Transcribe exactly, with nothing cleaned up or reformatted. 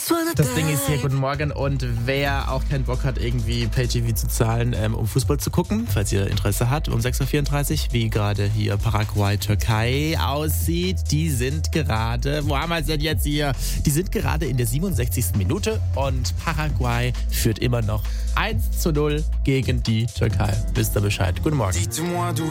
Das Ding ist hier, guten Morgen. Und wer auch keinen Bock hat, irgendwie Pay-T V zu zahlen, ähm, um Fußball zu gucken, falls ihr Interesse habt, um sechs Uhr vierunddreißig, wie gerade hier Paraguay, Türkei aussieht, die sind gerade, wo haben wir es denn jetzt hier? Die sind gerade in der siebenundsechzigsten Minute und Paraguay führt immer noch eins zu null gegen die Türkei. Wisst ihr Bescheid? Guten Morgen.